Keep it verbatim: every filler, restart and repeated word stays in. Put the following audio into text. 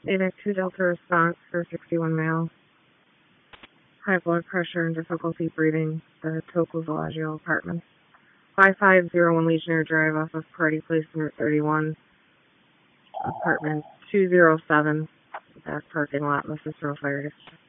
A D A C two Delta response for sixty-one male. High blood pressure and difficulty breathing. The Toku Villaggio apartment. five five zero one Legionnaire Drive off of Party Place number thirty-one. Apartment two oh seven. Back parking lot, Mississippi Fire District.